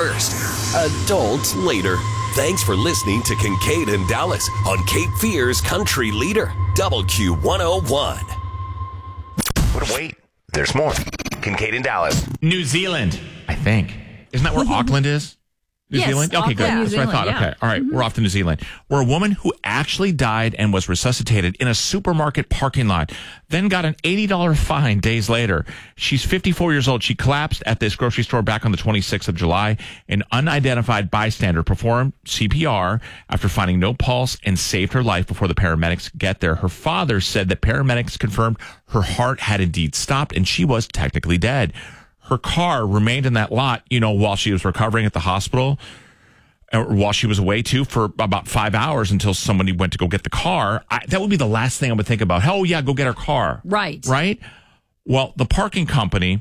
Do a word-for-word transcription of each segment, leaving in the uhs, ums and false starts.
first, adult later. Thanks for listening to Kincaid and Dallas on Cape Fear's Country Leader, W Q one oh one. But wait, there's more. Kincaid and Dallas. New Zealand, I think. Isn't that where Auckland is? New yes, Zealand? Okay, Auckland, good. New That's Zealand, what I thought. yeah. Okay, all right, Mm-hmm. we're off to New Zealand. Where a woman who actually died and was resuscitated in a supermarket parking lot, then got an eighty dollars fine days later. She's fifty-four years old. She collapsed at this grocery store back on the twenty-sixth of July. An unidentified bystander performed C P R after finding no pulse and saved her life before the paramedics get there. Her father said that paramedics confirmed her heart had indeed stopped and she was technically dead. Her car remained in that lot, you know, while she was recovering at the hospital, or while she was away too, for about five hours until somebody went to go get the car. I, that would be the last thing I would think about. Oh, yeah, go get her car. Right. Right? Well, the parking company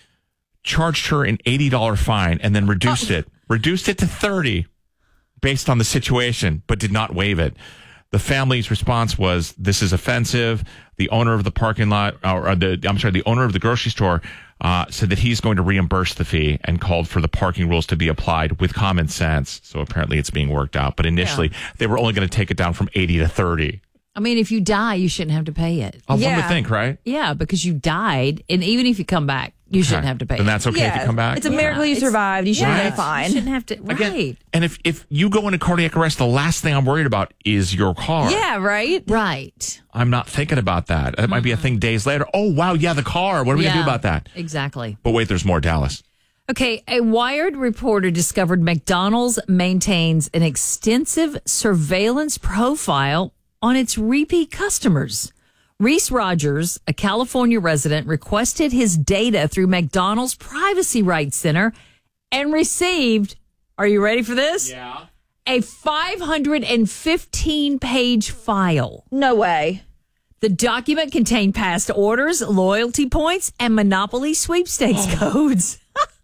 charged her an eighty dollars fine and then reduced oh. it. Reduced it to thirty dollars based on the situation, but did not waive it. The family's response was, this is offensive. The owner of the parking lot, or the, I'm sorry, the owner of the grocery store uh, said that he's going to reimburse the fee and called for the parking rules to be applied with common sense. So apparently it's being worked out. But initially, yeah. they were only going to take it down from eighty to thirty. I mean, if you die, you shouldn't have to pay it. Oh, yeah. One would think, right? Yeah, because you died. And even if you come back, you shouldn't have to pay And it. that's okay yeah. if you come back? It's a miracle Yeah. you survived. You shouldn't yeah. get fined. You shouldn't have to. Again, Right. and if, if you go into cardiac arrest, the last thing I'm worried about is your car. Yeah, right? Right. I'm not thinking about that. That might be a thing days later. Oh, wow, yeah, the car. What are we yeah, going to do about that? Exactly. But wait, there's more, Dallas. Okay, a Wired reporter discovered McDonald's maintains an extensive surveillance profile on its repeat customers. Reese Rogers, a California resident, requested his data through McDonald's Privacy Rights Center and received, are you ready for this? Yeah. A five hundred fifteen page file. No way. The document contained past orders, loyalty points, and Monopoly sweepstakes Oh. codes.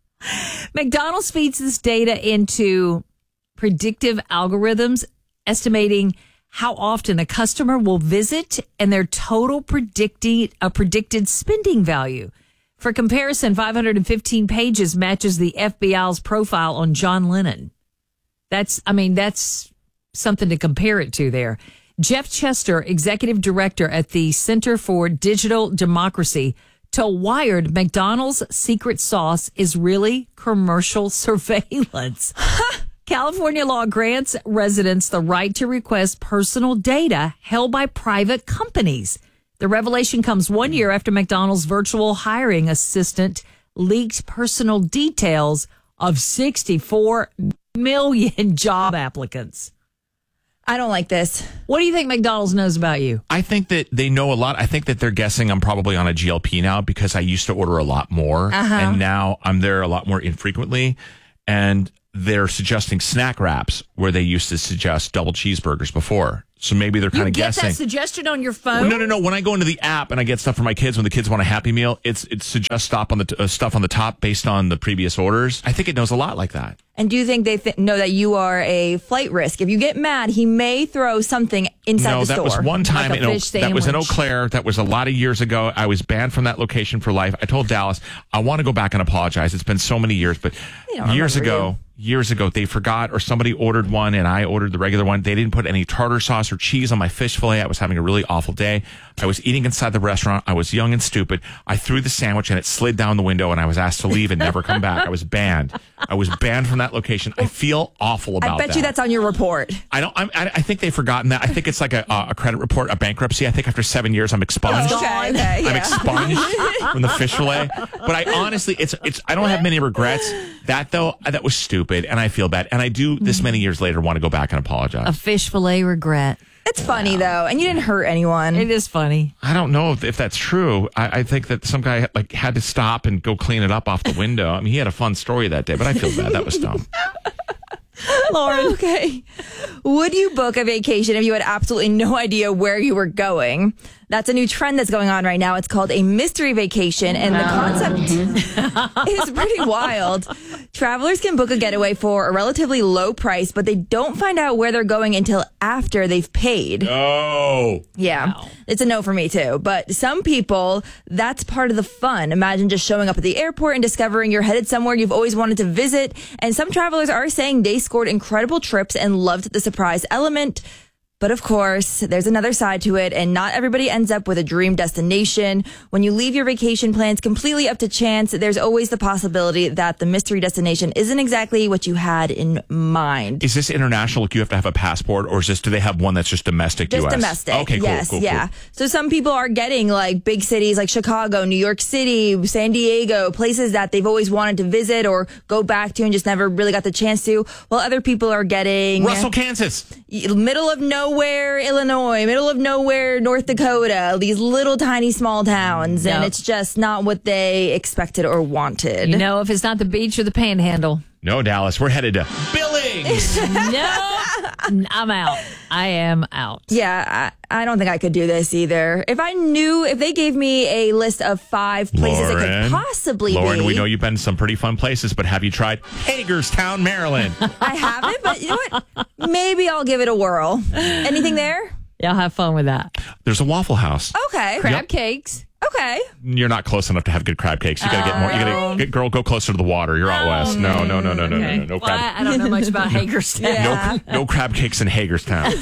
McDonald's feeds this data into predictive algorithms, estimating how often a customer will visit and their total predicted, uh, predicted spending value. For comparison, five hundred fifteen pages matches the F B I's profile on John Lennon. That's, I mean, that's something to compare it to there. Jeff Chester, executive director at the Center for Digital Democracy, told Wired McDonald's secret sauce is really commercial surveillance. California law grants residents the right to request personal data held by private companies. The revelation comes one year after McDonald's virtual hiring assistant leaked personal details of sixty-four million job applicants. I don't like this. What do you think McDonald's knows about you? I think that they know a lot. I think that they're guessing I'm probably on a G L P now because I used to order a lot more. Uh-huh. And now I'm there a lot more infrequently. And they're suggesting snack wraps where they used to suggest double cheeseburgers before. So maybe they're kind You of get guessing. that suggestion on your phone? Well, no, no, no. When I go into the app and I get stuff for my kids, when the kids want a Happy Meal, it's it suggests stop on the t- uh, stuff on the top based on the previous orders. I think it knows a lot like that. And do you think they th- know that you are a flight risk? If you get mad, he may throw something inside no, the that store. was one time. Like a in Eau- fish that was in Eau sandwich. Claire. That was a lot of years ago. I was banned from that location for life. I told Dallas I want to go back and apologize. It's been so many years, but don't years remember ago, years ago, they forgot, or somebody ordered one and I ordered the regular one. They didn't put any tartar sauce or cheese on my fish fillet. I was having a really awful day. I was eating inside the restaurant. I was young and stupid. I threw the sandwich and it slid down the window and I was asked to leave and never come back. I was banned. I was banned from that location. I feel awful about I bet that. you that's on your report. I don't. I'm, I I think they've forgotten that. I think it's like a, a credit report, a bankruptcy. I think after seven years, I'm expunged. Okay, okay, I'm yeah. expunged from the fish fillet. But I honestly, it's it's. I don't have many regrets. That though, that was stupid, and I feel bad. And I do this many years later want to go back and apologize. A fish fillet regret. It's funny, though, and you didn't hurt anyone. It is funny. I don't know if, if that's true. I, I think that some guy like had to stop and go clean it up off the window. I mean, he had a fun story that day, but I feel bad. That was dumb. Lauren, okay. Would you book a vacation if you had absolutely no idea where you were going? That's a new trend that's going on right now. It's called a mystery vacation, and the concept is pretty wild. Travelers can book a getaway for a relatively low price, but they don't find out where they're going until after they've paid. Oh. Yeah, wow. It's a no for me too. But some people, that's part of the fun. Imagine just showing up at the airport and discovering you're headed somewhere you've always wanted to visit. And some travelers are saying they scored incredible trips and loved the surprise element. But of course, there's another side to it, and not everybody ends up with a dream destination. When you leave your vacation plans completely up to chance, there's always the possibility that the mystery destination isn't exactly what you had in mind. Is this international? Like you have to have a passport, or is this, do they have one that's just domestic Just U S? domestic. Okay, cool, yes, cool, yeah. cool. So some people are getting like big cities like Chicago, New York City, San Diego, places that they've always wanted to visit or go back to and just never really got the chance to, while other people are getting Russell, Kansas. Middle of nowhere, Illinois, middle of nowhere, North Dakota, these little tiny small towns. And No. it's just not what they expected or wanted. You know, if it's not the beach or the panhandle. No, Dallas. We're headed to Billings. No, I'm out. I am out. Yeah, I, I don't think I could do this either. If I knew, if they gave me a list of five places it Lauren, could possibly Lauren, be. we know you've been to some pretty fun places, but have you tried Hagerstown, Maryland? I haven't, but you know what? Maybe I'll give it a whirl. Anything there? Yeah, I'll have fun with that. There's a Waffle House. Okay. Crab Yep. cakes. Okay. You're not close enough to have good crab cakes. You gotta get more. You gotta get, girl, go closer to the water. You're out west. No, no, no, no, no, no, no, no Well, crab. I, I don't know much about Hagerstown. Yeah. No, no crab cakes in Hagerstown.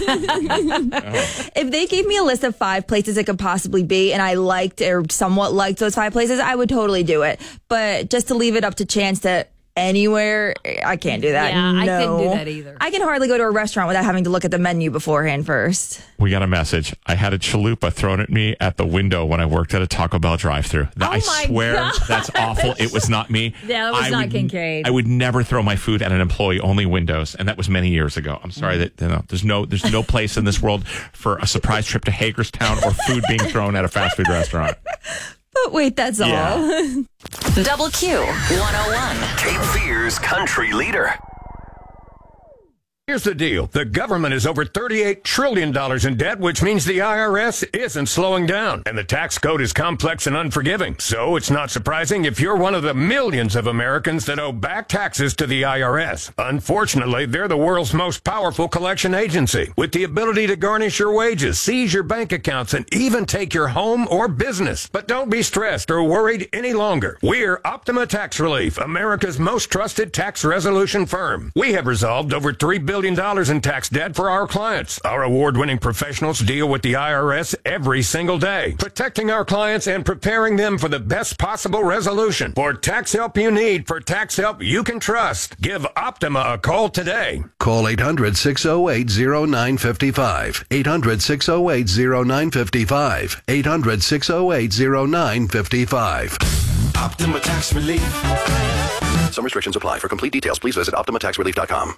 If they gave me a list of five places it could possibly be, and I liked or somewhat liked those five places, I would totally do it. But just to leave it up to chance that anywhere, I can't do that. Yeah, I No. couldn't do that either. I can hardly go to a restaurant without having to look at the menu beforehand first. We got a message. I had a chalupa thrown at me at the window when I worked at a Taco Bell drive-thru. That, Oh I my swear gosh. that's awful. It was not me. Yeah, that was I not would, Kincaid. I would never throw my food at an employee, only windows, and that was many years ago. I'm sorry that you know, there's no there's no place in this world for a surprise trip to Hagerstown or food being thrown at a fast food restaurant. But wait, that's Yeah. all. Double Q one oh one. Cape Fear's country leader. Here's the deal. The government is over thirty-eight trillion dollars in debt, which means the I R S isn't slowing down. And the tax code is complex and unforgiving. So it's not surprising if you're one of the millions of Americans that owe back taxes to the I R S. Unfortunately, they're the world's most powerful collection agency, with the ability to garnish your wages, seize your bank accounts, and even take your home or business. But don't be stressed or worried any longer. We're Optima Tax Relief, America's most trusted tax resolution firm. We have resolved over three billion dollars in tax debt for our clients. Our award-winning professionals deal with the I R S every single day, protecting our clients and preparing them for the best possible resolution. For tax help you need, for tax help you can trust, give Optima a call today. Call eight hundred, six oh eight, oh nine five five. eight hundred, six oh eight, oh nine five five. eight hundred, six oh eight, oh nine five five. Optima Tax Relief. Some restrictions apply. For complete details, please visit optima tax relief dot com.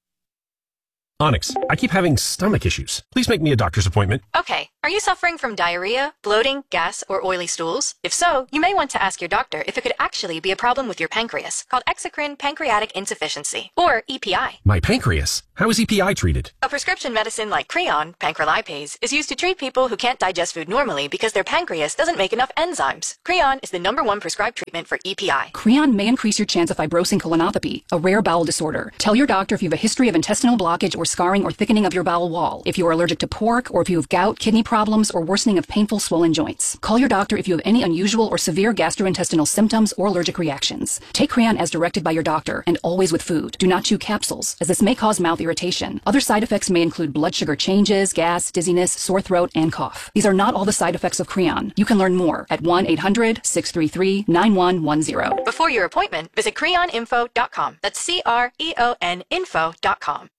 Onyx, I keep having stomach issues. Please make me a doctor's appointment. Okay. Are you suffering from diarrhea, bloating, gas, or oily stools? If so, you may want to ask your doctor if it could actually be a problem with your pancreas, called exocrine pancreatic insufficiency, or E P I. My pancreas? How is E P I treated? A prescription medicine like Creon, pancrelipase, is used to treat people who can't digest food normally because their pancreas doesn't make enough enzymes. Creon is the number one prescribed treatment for E P I. Creon may increase your chance of fibrosing colonopathy, a rare bowel disorder. Tell your doctor if you have a history of intestinal blockage or scarring or thickening of your bowel wall, if you are allergic to pork, or if you have gout, kidney problems, or worsening of painful swollen joints. Call your doctor if you have any unusual or severe gastrointestinal symptoms or allergic reactions. Take Creon as directed by your doctor, and always with food. Do not chew capsules, as this may cause mouth irritation. Other side effects may include blood sugar changes, gas, dizziness, sore throat, and cough. These are not all the side effects of Creon. You can learn more at one eight hundred, six three three, nine one one zero. Before your appointment, visit creon info dot com. That's C R E O N info dot com.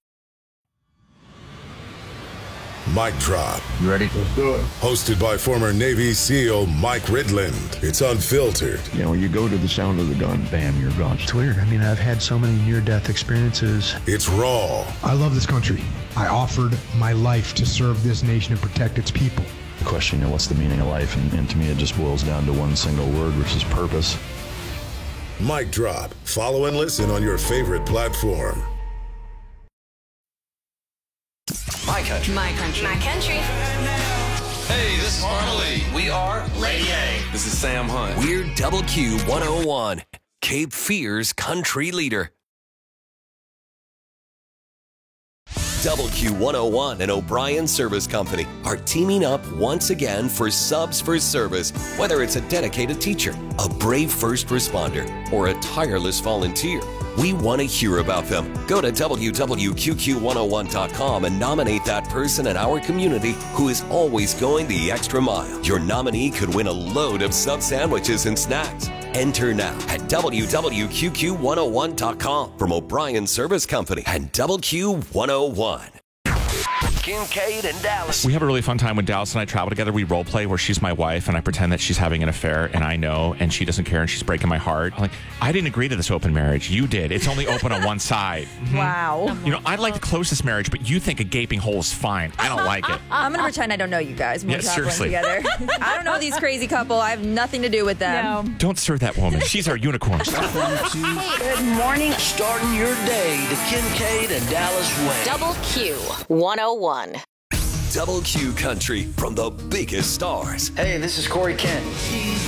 Mic Drop. You ready? Let's do it. Hosted by former Navy SEAL Mike Ridland. It's unfiltered. You know, you go to the sound of the gun, bam, you're gone. It's weird. I mean, I've had so many near-death experiences. It's raw. I love this country. I offered my life to serve this nation and protect its people. The question, you know, what's the meaning of life? And, and to me, it just boils down to one single word, which is purpose. Mic Drop. Follow and listen on your favorite platform. My country. My country. My country. Hey, this is Harley. We are Lady A. This is Sam Hunt. We're Double Q one oh one, Cape Fear's country leader. Double Q one oh one and O'Brien Service Company are teaming up once again for Subs for Service. Whether it's a dedicated teacher, a brave first responder, or a tireless volunteer, we want to hear about them. Go to W W Q Q one oh one dot com and nominate that person in our community who is always going the extra mile. Your nominee could win a load of sub sandwiches and snacks. Enter now at W W Q Q one oh one dot com from O'Brien Service Company and Double Q one oh one. Kincaid and Dallas. We have a really fun time when Dallas and I travel together. We role play where she's my wife and I pretend that she's having an affair and I know and she doesn't care and she's breaking my heart. I'm like, I didn't agree to this open marriage. You did. It's only open on one side. Mm-hmm. Wow. You know, I'd like to close this marriage, but you think a gaping hole is fine. I don't like it. I'm going to pretend I don't know you guys when Yeah, we're traveling seriously. together. I don't know these crazy couple. I have nothing to do with them. Don't stir that woman. She's our unicorn. Good morning. Starting your day the Kincaid and Dallas way. Double Q one oh one. Double Q Country from the biggest stars. Hey, this is Corey Kent.